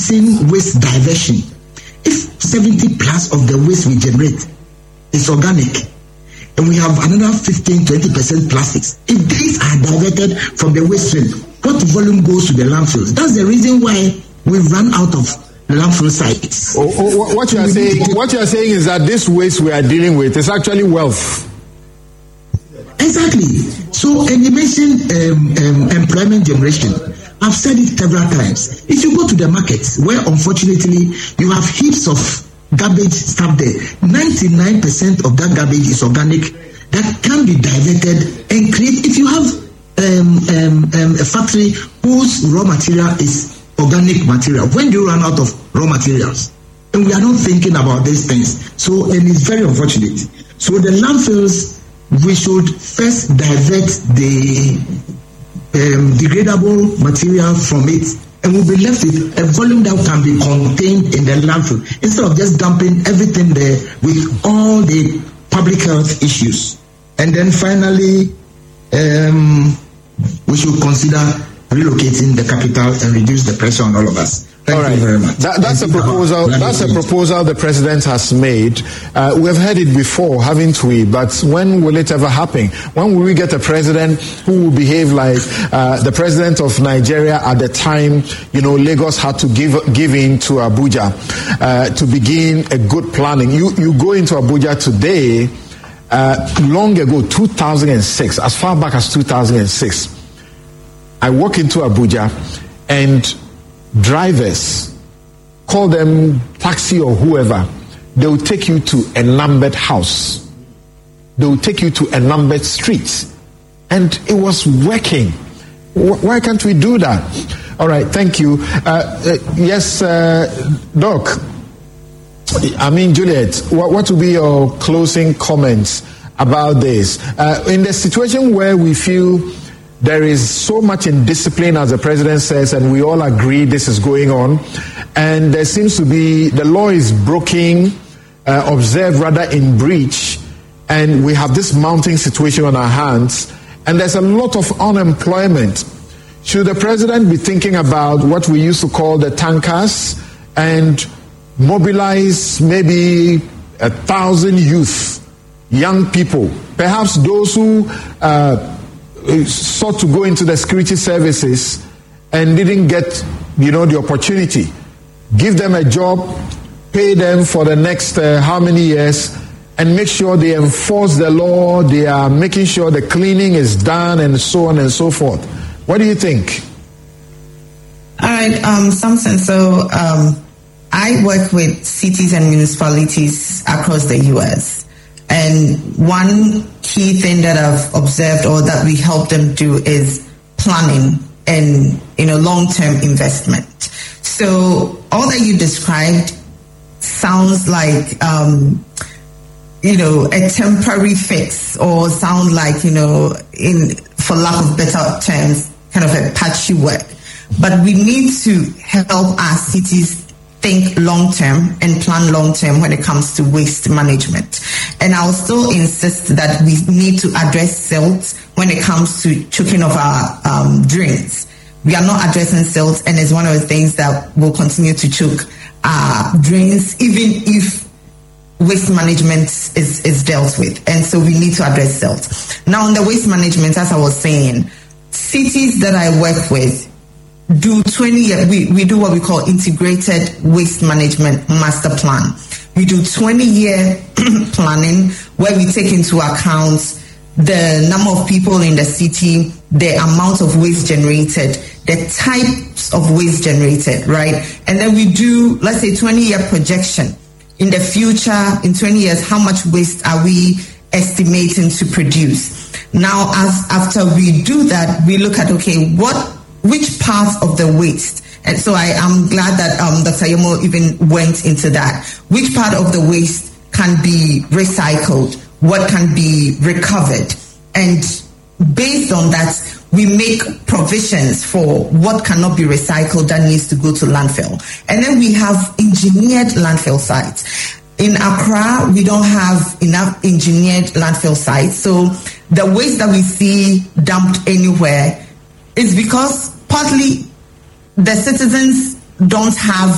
practicing waste diversion. If 70 plus of the waste we generate is organic, and we have another 15-20% plastics, if these are diverted from the waste stream, what volume goes to the landfills? That's the reason why we've run out of landfill sites. What you are saying is that this waste we are dealing with is actually wealth. Exactly. So, and you mentioned employment generation. I've said it several times. If you go to the markets, where unfortunately you have heaps of garbage stuff there, 99% of that garbage is organic, that can be diverted and create. If you have a factory whose raw material is organic material, when do you run out of raw materials? And we are not thinking about these things. So, and it's very unfortunate. So the landfills, we should first divert the degradable material from it, and we'll be left with a volume that can be contained in the landfill, instead of just dumping everything there with all the public health issues. And then finally, we should consider relocating the capital and reduce the pressure on all of us. Thank you very much. That's a proposal. That's a proposal the president has made. We've heard it before, haven't we? But when will it ever happen? When will we get a president who will behave like the president of Nigeria at the time? You know, Lagos had to give in to Abuja to begin a good planning. You go into Abuja today. Long ago, 2006, as far back as 2006, I walk into Abuja and drivers, call them taxi or whoever, they will take you to a numbered house. They will take you to a numbered street. And it was working. Why can't we do that? All right, thank you. Yes, Doc. I mean, Juliet, what will be your closing comments about this? In the situation where we feel there is so much indiscipline, as the president says, and we all agree this is going on, and there seems to be, the law is broken, observed rather in breach, and we have this mounting situation on our hands, and there's a lot of unemployment. Should the president be thinking about what we used to call the tankers and mobilize maybe 1,000 youth, young people, perhaps those who sought to go into the security services and didn't get, the opportunity. Give them a job, pay them for the next how many years, and make sure they enforce the law, they are making sure the cleaning is done, and so on and so forth. What do you think? All right, Samson, so I work with cities and municipalities across the U.S., and one key thing that I've observed or that we help them do is planning and, long-term investment. So all that you described sounds like, a temporary fix, or sound like, for lack of better terms, kind of a patchy work. But we need to help our cities think long-term and plan long-term when it comes to waste management. And I'll still insist that we need to address silt when it comes to choking of our drains. We are not addressing silt, and it's one of the things that will continue to choke our drains, even if waste management is dealt with. And so we need to address silt. Now, on the waste management, as I was saying, cities that I work with do 20-year, we do what we call integrated waste management master plan. We do 20-year planning where we take into account the number of people in the city, the amount of waste generated, the types of waste generated, right? And then we do, let's say, 20-year projection. In the future, in 20 years, how much waste are we estimating to produce? Now, after we do that, we look at, which parts of the waste, and so I am glad that Dr. Yomo even went into that. Which part of the waste can be recycled? What can be recovered? And based on that, we make provisions for what cannot be recycled that needs to go to landfill. And then we have engineered landfill sites. In Accra, we don't have enough engineered landfill sites. So the waste that we see dumped anywhere is because partly the citizens don't have